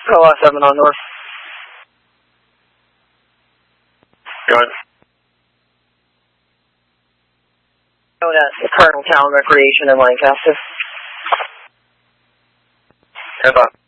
7 on North. Go ahead. Oh, that's Colonel Town Recreation in Lancaster. 10-5.